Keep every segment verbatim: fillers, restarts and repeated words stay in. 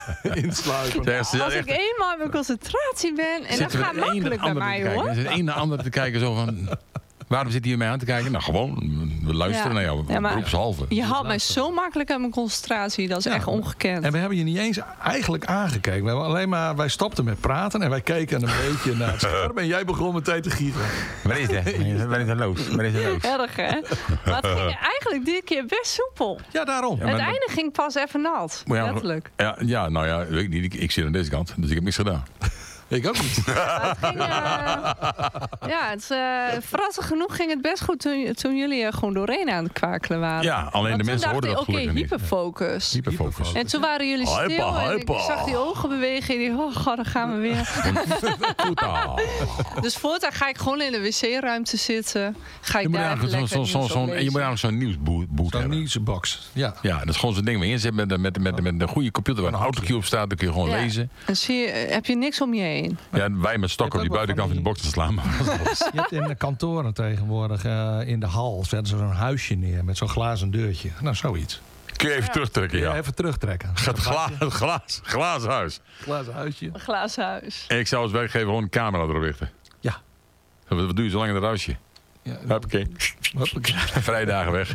insluipen. Zeg, ze Als echt- ik eenmaal in mijn concentratie ben... en dat zitten we gaat de een makkelijk naar bij de ander mij, te kijken. hoor. Er zit de een naar de ander te kijken zo van... Waarom zit hij mij aan te kijken? Nou, gewoon. We luisteren Ja. naar jou. Ja, maar- Beroepshalve. Je haalt mij zo makkelijk uit mijn concentratie. Dat is Ja. echt ongekend. En we hebben je niet eens eigenlijk aangekeken. We hebben alleen maar, wij stopten met praten en wij keken een beetje naar het scherm. En jij begon meteen te gieten. Waar is dat? Waar is dat loos? Waar is dat loos? Erg, hè? Maar het ging eigenlijk dit keer best soepel. Ja, daarom. Ja, Het maar- einde ging pas even nat. Maar ja, Letterlijk. Ja, ja, nou ja, weet ik niet. Ik, ik zit aan deze kant, dus ik heb niks gedaan. Ik ook niet. Maar het ging, eh, ja, het, is, eh, verrassend genoeg ging het best goed toen, toen jullie er gewoon doorheen aan het kwakelen waren. Ja, alleen Want de toen mensen dacht hoorden ik, dat oké, gelukkig niet. hyperfocus. Hyperfocus. En toen waren jullie Hyper, stil en ik hyper. zag die ogen bewegen. En ik dacht, oh god, dan gaan we weer. Goed ah. Dus voortaan ga ik gewoon in de wc-ruimte zitten. Ga ik Je moet daar even eigenlijk zo'n lekker zo, zo, nieuws zo, en je oplezen. moet eigenlijk zo'n nieuwsboot Zo'n hebben. nieuwsbox. Ja. Ja, dat is gewoon zo'n ding waar je in zit met, met, met, met, met een goede computer waar een autocue op staat. Dan kun je gewoon Ja. lezen. En zie je, heb je niks om je heen. Ja, en wij met stokken op die ook wel buitenkant van de van box te slaan. Maar dat is alles. Je hebt in de kantoren tegenwoordig uh, in de hal zetten ze zo'n huisje neer met zo'n glazen deurtje. Nou, zoiets. Kun je even Ja. terugtrekken, Ja. ja. Even terugtrekken. Gaat gla, glaas, glazen huis. Glazen huisje. Een glazen huis. En ik zou als werkgever gewoon een camera erop richten. Ja. Wat, wat doe je zo lang in het ruisje? Ja. Hoppakee. Hoppakee. Vrijdagen weg.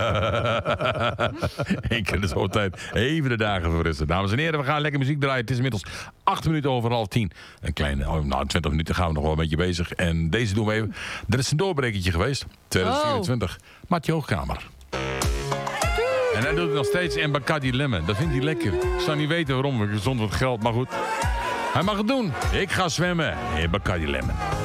Eén keer de zoveel tijd. Even de dagen verrusten. Dames en heren, we gaan lekker muziek draaien. Het is inmiddels acht minuten over half tien. Een kleine, oh, nou, twintig minuten gaan we nog wel een beetje bezig. En deze doen we even. Er is een doorbrekertje geweest. tweeduizend vierentwintig. Oh. Matje Hoogkamer. En hij doet het nog steeds in Bacardi Lemon. Dat vindt hij lekker. Ik zou niet weten waarom. Gezond wat geld, maar goed. Hij mag het doen. Ik ga zwemmen in Bacardi Lemon.